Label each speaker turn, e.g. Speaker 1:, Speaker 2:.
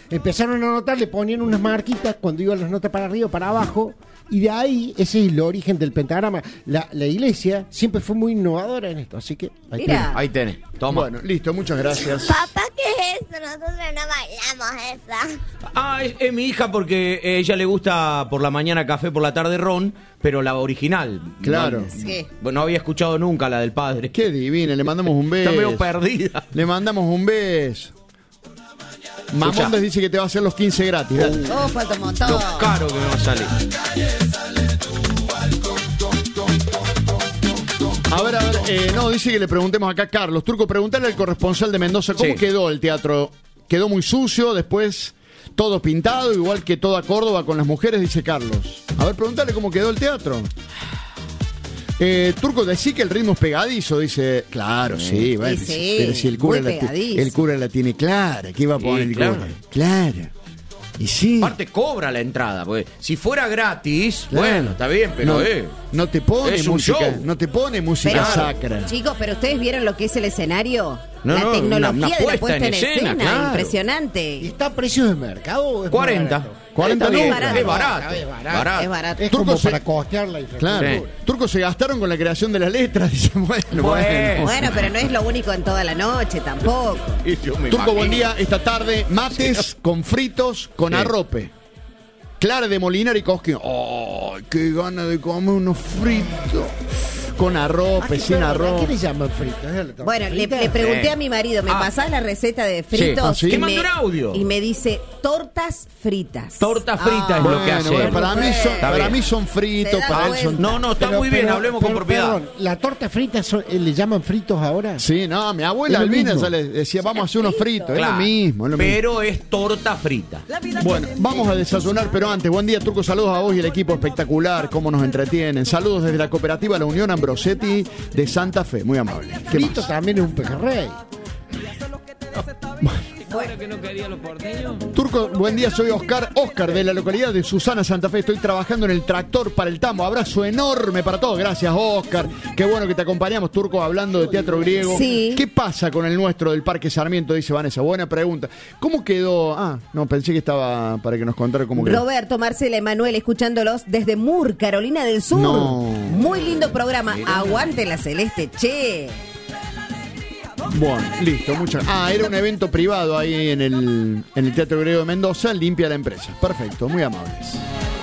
Speaker 1: empezaron a anotar, le ponían unas marquitas cuando iban las notas para arriba, para abajo, y de ahí, ese es el origen del pentagrama. La iglesia siempre fue muy innovadora en esto, así que
Speaker 2: Ahí tenés, toma.
Speaker 3: Bueno, listo, muchas gracias.
Speaker 4: Papá, ¿qué es eso? Nosotros no bailamos esa.
Speaker 2: Es mi hija porque ella le gusta por la mañana café, por la tarde ron, pero la original.
Speaker 3: Claro.
Speaker 2: No,
Speaker 4: Sí.
Speaker 2: no había escuchado nunca la del padre.
Speaker 3: Qué divina, le mandamos un beso.
Speaker 2: Está medio perdida.
Speaker 3: Le mandamos un beso. Mamondes dice que te va a hacer los 15 gratis. Dale.
Speaker 4: Oh, falta un montón.
Speaker 2: Lo caro que me va a salir.
Speaker 3: A ver, no, dice que le preguntemos acá a Carlos. Turco, preguntarle al corresponsal de Mendoza, ¿cómo
Speaker 2: Sí.
Speaker 3: quedó el teatro? ¿Quedó muy sucio? Después todo pintado, igual que toda Córdoba con las mujeres, dice Carlos. A ver, preguntarle cómo quedó el teatro. Turco, decí que el ritmo es pegadizo, dice. Claro, sí, bueno.
Speaker 4: Sí,
Speaker 3: pero si el cura,
Speaker 4: muy pegadizo.
Speaker 3: el cura la tiene clara, ¿qué iba a poner el
Speaker 2: claro.
Speaker 3: cura? Claro. Y sí.
Speaker 2: Aparte cobra la entrada, porque si fuera gratis,
Speaker 3: Claro.
Speaker 2: bueno, está bien, pero
Speaker 3: no te pone
Speaker 2: es un
Speaker 3: música,
Speaker 2: show.
Speaker 3: no te pone música
Speaker 4: Pero,
Speaker 3: sacra.
Speaker 4: chicos, pero ustedes vieron lo que es el escenario.
Speaker 2: No,
Speaker 4: la
Speaker 2: no,
Speaker 4: tecnología
Speaker 2: una
Speaker 4: de la puesta en escena,
Speaker 2: claro.
Speaker 4: impresionante.
Speaker 1: ¿Y está a precios de mercado o es
Speaker 2: 40.
Speaker 1: más barato?
Speaker 3: 40
Speaker 2: Está bien,
Speaker 3: lucas.
Speaker 2: es barato.
Speaker 1: Es barato.
Speaker 2: Barato.
Speaker 4: Es barato.
Speaker 1: Es
Speaker 3: Turco
Speaker 1: como
Speaker 3: se-
Speaker 1: para costear la infraestructura.
Speaker 3: Claro. Turcos se gastaron con la creación de las letras, dicen, bueno.
Speaker 4: Bueno, pero no es lo único en toda la noche tampoco.
Speaker 2: Y yo me
Speaker 3: Turco, buen
Speaker 2: imagino.
Speaker 3: día. Esta tarde, mates con fritos, con
Speaker 2: Sí.
Speaker 3: arrope. Clara de Molinar y Cosquín. ¡Oh, qué gana de comer unos fritos! Con arrope, sin
Speaker 1: ¿A qué
Speaker 3: arroz.
Speaker 1: le llaman fritas? ¿Es la torta
Speaker 4: Bueno, le
Speaker 1: frita?
Speaker 4: pregunté
Speaker 2: Sí.
Speaker 4: a mi marido, ¿me
Speaker 2: Ah.
Speaker 4: pasás la receta de fritos?
Speaker 3: Ah, ¿sí?
Speaker 4: Y
Speaker 2: Que
Speaker 4: me-
Speaker 2: mande un audio.
Speaker 4: Y me dice, tortas fritas.
Speaker 2: Torta frita es lo que hace.
Speaker 3: Bueno, para mí son,
Speaker 2: Está
Speaker 3: para
Speaker 2: bien.
Speaker 3: mí son fritos,
Speaker 4: Se da
Speaker 3: para él son...
Speaker 2: No, está muy bien, hablemos con propiedad.
Speaker 1: Perdón, ¿la torta frita le llaman fritos ahora?
Speaker 3: Sí, no, mi abuela
Speaker 1: Es lo
Speaker 3: Albina
Speaker 1: mismo.
Speaker 3: ya le decía, vamos a hacer unos fritos.
Speaker 2: Claro.
Speaker 3: Es lo mismo, es lo mismo.
Speaker 2: Pero es torta frita.
Speaker 3: Bueno, vamos a desayunar, pero antes, buen día, Turco, saludos a vos y el equipo espectacular, cómo nos entretienen. Saludos desde la cooperativa La Unión Ambrosetti de Santa Fe, muy amable. ¿Qué
Speaker 1: Frito
Speaker 3: más?
Speaker 1: también es un pejerrey.
Speaker 3: Turco, buen día, soy Oscar de la localidad de Susana, Santa Fe. Estoy trabajando en el tractor para el tambo. Abrazo enorme para todos. Gracias, Oscar. Qué bueno que te acompañamos, Turco, hablando de teatro griego.
Speaker 4: Sí.
Speaker 3: ¿Qué pasa con el nuestro del Parque Sarmiento? Dice Vanessa. Buena pregunta. ¿Cómo quedó? Ah, no, pensé que estaba para que nos contara cómo quedó.
Speaker 4: Roberto, Marcela, Emanuel, escuchándolos desde Moore, Carolina del Sur.
Speaker 3: No.
Speaker 4: Muy lindo programa. Aguante la Celeste, che.
Speaker 3: Bueno, listo, muchas. Ah, era un evento privado ahí en el Teatro Griego de Mendoza, limpia la empresa. Perfecto, muy amables.